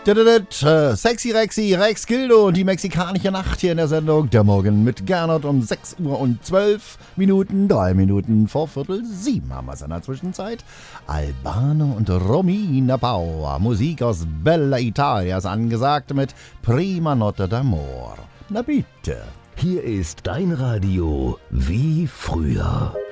Sexy Rexy, Rex Gildo und die mexikanische Nacht hier in der Sendung Der Morgen mit Gernot um 6 Uhr und 12 Minuten, 3 Minuten vor 6:45 haben wir es in der Zwischenzeit. Albano und Romina Power, Musik aus Bella Italia ist angesagt mit Prima Notte d'Amor. Na bitte. Hier ist dein Radio wie früher.